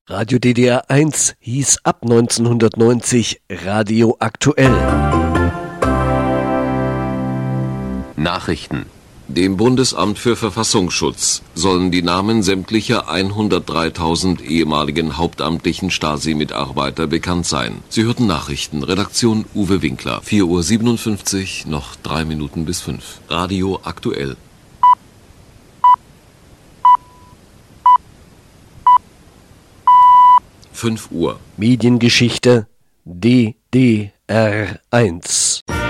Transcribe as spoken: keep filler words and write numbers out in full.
Radio D D R eins hieß ab neunzehnhundertneunzig Radio Aktuell. Nachrichten. Dem Bundesamt für Verfassungsschutz sollen die Namen sämtlicher hundertdreitausend ehemaligen hauptamtlichen Stasi-Mitarbeiter bekannt sein. Sie hörten Nachrichten. Redaktion Uwe Winkler. vier Uhr siebenundfünfzig, noch drei Minuten bis fünf. Radio Aktuell. fünf Uhr. Mediengeschichte D D R eins.